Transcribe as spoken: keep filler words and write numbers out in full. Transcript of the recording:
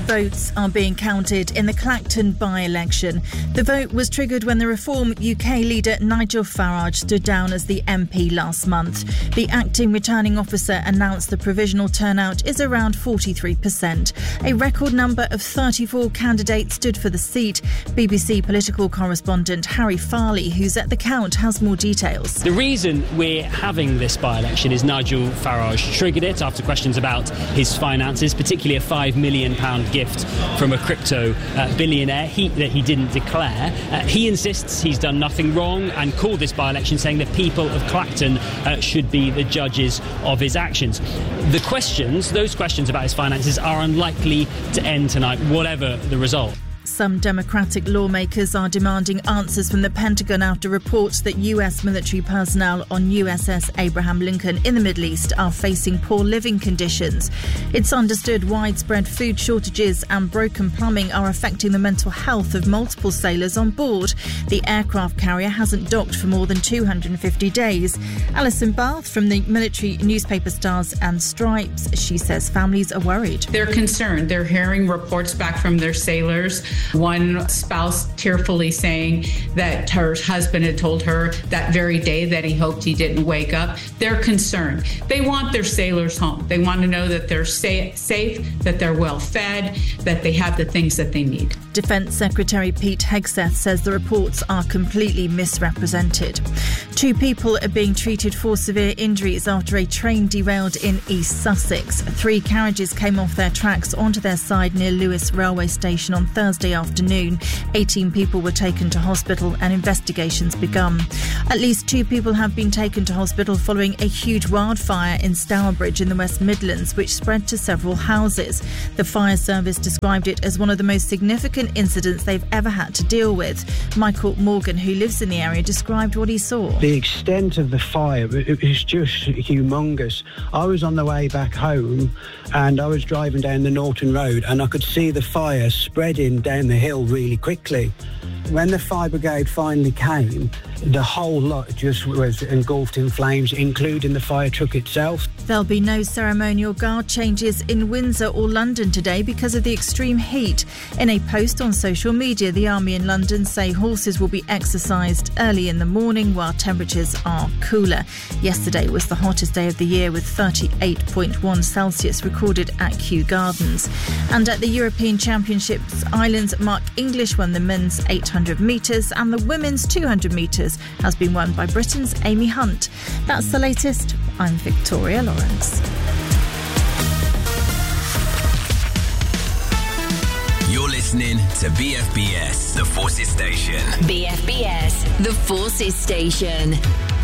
Votes are being counted in the Clacton by-election. The vote was triggered when the Reform U K leader Nigel Farage stood down as the M P last month. The acting returning officer announced the provisional turnout is around forty-three percent. A record number of thirty-four candidates stood for the seat. B B C political correspondent Harry Farley, who's at the count, has more details. The reason we're having this by-election is Nigel Farage triggered it after questions about his finances, particularly a five million pounds gift from a crypto uh, billionaire he, that he didn't declare. Uh, he insists he's done nothing wrong and called this by-election saying the people of Clacton uh, should be the judges of his actions. The questions, those questions about his finances are unlikely to end tonight, whatever the result. Some Democratic lawmakers are demanding answers from the Pentagon after reports that U S military personnel on U S S Abraham Lincoln in the Middle East are facing poor living conditions. It's understood widespread food shortages and broken plumbing are affecting the mental health of multiple sailors on board. The aircraft carrier hasn't docked for more than two hundred fifty days. Alison Bath from the military newspaper Stars and Stripes, she says families are worried. They're concerned. They're hearing reports back from their sailors. One spouse tearfully saying that her husband had told her that very day that he hoped he didn't wake up. They're concerned. They want their sailors home. They want to know that they're sa- safe, that they're well fed, that they have the things that they need. Defence Secretary Pete Hegseth says the reports are completely misrepresented. Two people are being treated for severe injuries after a train derailed in East Sussex. Three carriages came off their tracks onto their side near Lewes railway station on Thursday afternoon. eighteen people were taken to hospital and investigations begun. At least two people have been taken to hospital following a huge wildfire in Stourbridge in the West Midlands, which spread to several houses. The fire service described it as one of the most significant incidents they've ever had to deal with. Michael Morgan, who lives in the area, described what he saw. The extent of the fire, it was just humongous. I was on the way back home and I was driving down the Norton Road and I could see the fire spreading down the hill really quickly. When the fire brigade finally came, the whole lot just was engulfed in flames, including the fire truck itself. There'll be no ceremonial guard changes in Windsor or London today because of the extreme heat. In a post on social media, the Army in London say horses will be exercised early in the morning while temperatures are cooler. Yesterday was the hottest day of the year with thirty-eight point one Celsius recorded at Kew Gardens. And at the European Championships, Ireland's Mark English won the men's eight hundred metres and the women's two hundred metres has been won by Britain's Amy Hunt. That's the latest. I'm Victoria Lawrence. You're listening to B F B S, the Forces Station. B F B S, the Forces Station.